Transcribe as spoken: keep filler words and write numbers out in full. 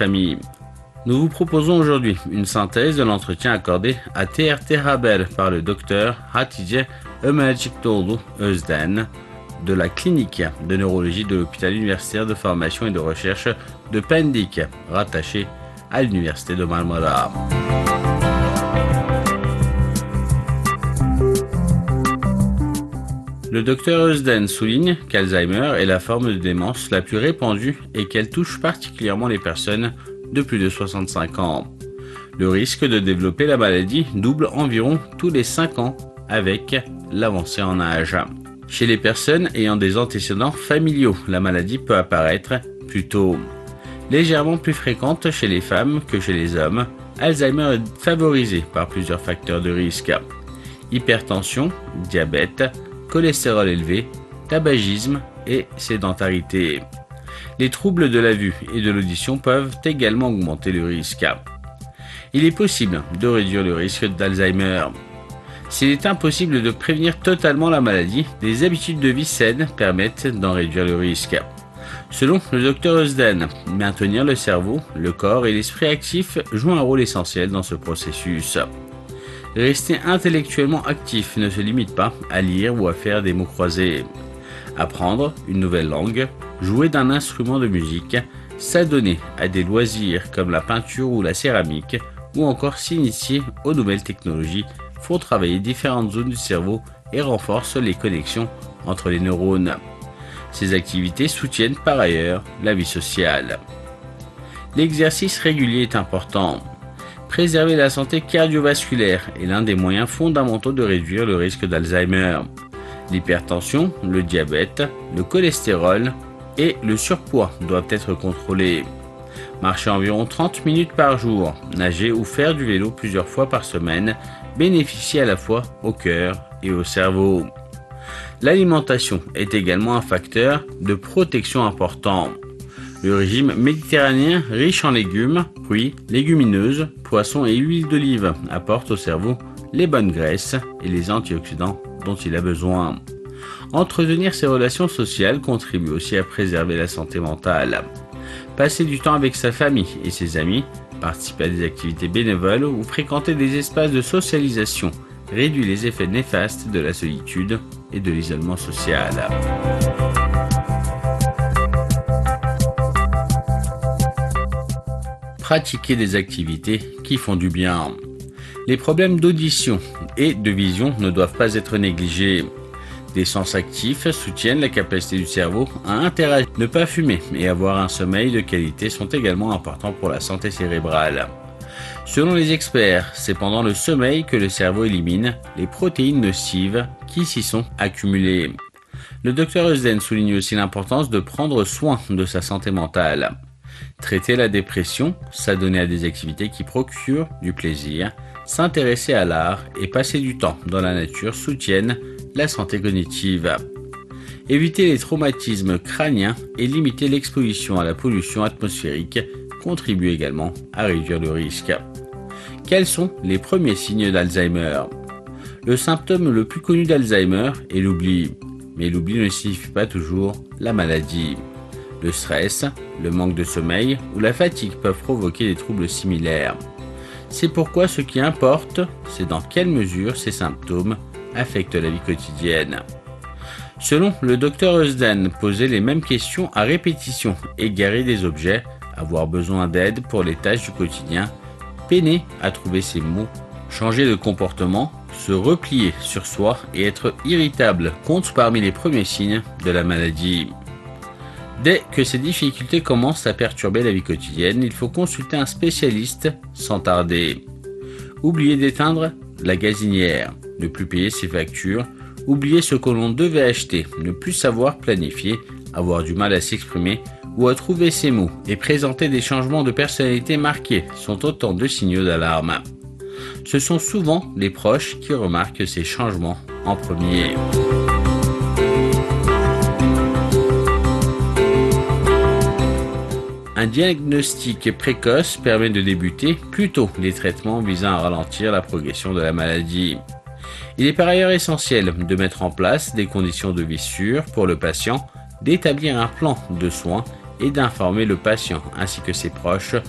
famille. Nous vous proposons aujourd'hui une synthèse de l'entretien accordé à T R T Haber par le docteur Hatice Ömercikdoğlu Özden de la clinique de neurologie de l'hôpital universitaire de formation et de recherche de Pendik, rattaché à l'université de Marmara. Le docteur Özden souligne qu'Alzheimer est la forme de démence la plus répandue et qu'elle touche particulièrement les personnes de plus de soixante-cinq ans. Le risque de développer la maladie double environ tous les cinq ans avec l'avancée en âge. Chez les personnes ayant des antécédents familiaux, la maladie peut apparaître plutôt légèrement plus fréquente chez les femmes que chez les hommes. Alzheimer est favorisé par plusieurs facteurs de risque: hypertension, diabète, cholestérol élevé, tabagisme et sédentarité. Les troubles de la vue et de l'audition peuvent également augmenter le risque. Il est possible de réduire le risque d'Alzheimer. S'il est impossible de prévenir totalement la maladie, des habitudes de vie saines permettent d'en réduire le risque. Selon le docteur Özden, maintenir le cerveau, le corps et l'esprit actifs jouent un rôle essentiel dans ce processus. Rester intellectuellement actif ne se limite pas à lire ou à faire des mots croisés. Apprendre une nouvelle langue, jouer d'un instrument de musique, s'adonner à des loisirs comme la peinture ou la céramique, ou encore s'initier aux nouvelles technologies font travailler différentes zones du cerveau et renforcent les connexions entre les neurones. Ces activités soutiennent par ailleurs la vie sociale. L'exercice régulier est important. Préserver la santé cardiovasculaire est l'un des moyens fondamentaux de réduire le risque d'Alzheimer. L'hypertension, le diabète, le cholestérol et le surpoids doivent être contrôlés. Marcher environ trente minutes par jour, nager ou faire du vélo plusieurs fois par semaine bénéficie à la fois au cœur et au cerveau. L'alimentation est également un facteur de protection important. Le régime méditerranéen riche en légumes, fruits, légumineuses, poissons et huile d'olive apporte au cerveau les bonnes graisses et les antioxydants dont il a besoin. Entretenir ses relations sociales contribue aussi à préserver la santé mentale. Passer du temps avec sa famille et ses amis, participer à des activités bénévoles ou fréquenter des espaces de socialisation réduit les effets néfastes de la solitude et de l'isolement social. Pratiquer des activités qui font du bien. Les problèmes d'audition et de vision ne doivent pas être négligés. Des sens actifs soutiennent la capacité du cerveau à interagir. Ne pas fumer et avoir un sommeil de qualité sont également importants pour la santé cérébrale. Selon les experts, c'est pendant le sommeil que le cerveau élimine les protéines nocives qui s'y sont accumulées. Le docteur Özden souligne aussi l'importance de prendre soin de sa santé mentale. Traiter la dépression, s'adonner à des activités qui procurent du plaisir, s'intéresser à l'art et passer du temps dans la nature soutiennent la santé cognitive. Éviter les traumatismes crâniens et limiter l'exposition à la pollution atmosphérique contribue également à réduire le risque. Quels sont les premiers signes d'Alzheimer? Le symptôme le plus connu d'Alzheimer est l'oubli, mais l'oubli ne signifie pas toujours la maladie. Le stress, le manque de sommeil ou la fatigue peuvent provoquer des troubles similaires. C'est pourquoi ce qui importe, c'est dans quelle mesure ces symptômes affectent la vie quotidienne. Selon le docteur Özden, poser les mêmes questions à répétition, égarer des objets, avoir besoin d'aide pour les tâches du quotidien, peiner à trouver ses mots, changer de comportement, se replier sur soi et être irritable comptent parmi les premiers signes de la maladie. Dès que ces difficultés commencent à perturber la vie quotidienne, il faut consulter un spécialiste sans tarder. Oublier d'éteindre la gazinière, ne plus payer ses factures, oublier ce que l'on devait acheter, ne plus savoir planifier, avoir du mal à s'exprimer ou à trouver ses mots et présenter des changements de personnalité marqués sont autant de signaux d'alarme. Ce sont souvent les proches qui remarquent ces changements en premier. Un diagnostic précoce permet de débuter plus tôt les traitements visant à ralentir la progression de la maladie. Il est par ailleurs essentiel de mettre en place des conditions de vie sûres pour le patient, d'établir un plan de soins et d'informer le patient ainsi que ses proches